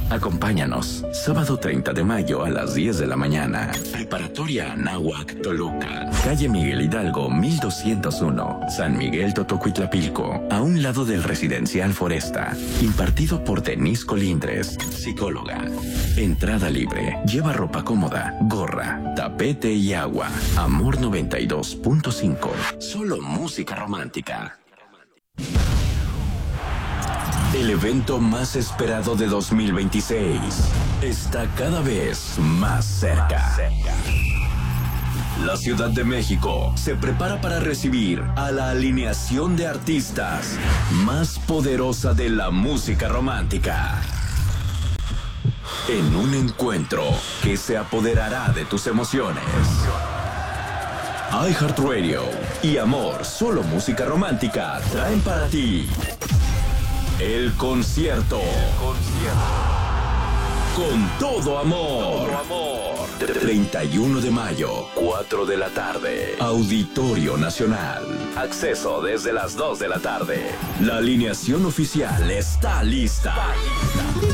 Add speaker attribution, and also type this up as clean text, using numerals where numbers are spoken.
Speaker 1: Acompáñanos, sábado 30 de mayo a las 10 de la mañana. Preparatoria Anáhuac, Toluca. Calle Miguel Hidalgo, 1201. San Miguel Totocuitlapilco, a un lado del Residencial Foresta. Impartido por Denise Colindres, psicóloga. Entrada libre. Lleva ropa cómoda, gorra, tapete y agua. Amor 92.5. Solo música romántica. El evento más esperado de 2026 está cada vez más cerca. La Ciudad de México se prepara para recibir a la alineación de artistas más poderosa de la música romántica. En un encuentro que se apoderará de tus emociones. iHeartRadio y Amor, solo música romántica, traen para ti el concierto. Con todo amor. 31 de mayo, 4 de la tarde. Auditorio Nacional. Acceso desde las 2 de la tarde. La alineación oficial está lista.